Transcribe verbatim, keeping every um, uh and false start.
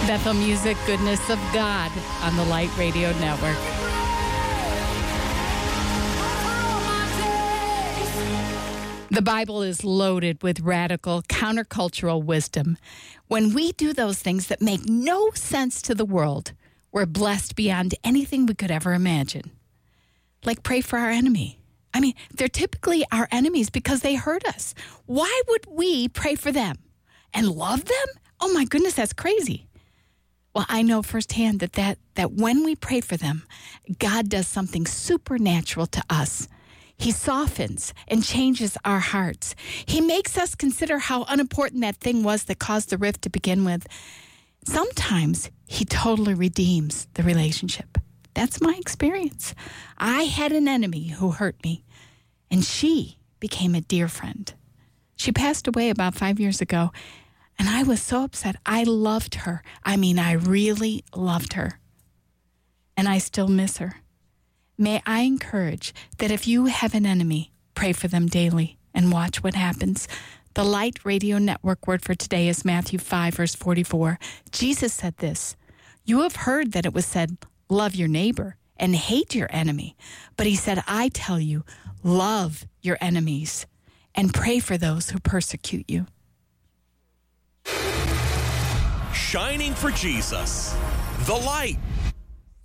Bethel Music, Goodness of God on the Light Radio Network. The Bible is loaded with radical, countercultural wisdom. When we do those things that make no sense to the world, we're blessed beyond anything we could ever imagine. Like pray for our enemy. I mean, they're typically our enemies because they hurt us. Why would we pray for them and love them? Oh my goodness, that's crazy. Well, I know firsthand that, that, that when we pray for them, God does something supernatural to us. He softens and changes our hearts. He makes us consider how unimportant that thing was that caused the rift to begin with. Sometimes he totally redeems the relationship. That's my experience. I had an enemy who hurt me, and she became a dear friend. She passed away about five years ago, and I was so upset. I loved her. I mean, I really loved her. And I still miss her. May I encourage that if you have an enemy, pray for them daily and watch what happens. The Light Radio Network word for today is Matthew five, verse forty-four. Jesus said this, "You have heard that it was said, 'Love your neighbor and hate your enemy.' But he said, 'I tell you, love your enemies and pray for those who persecute you.'" Shining for Jesus, the light.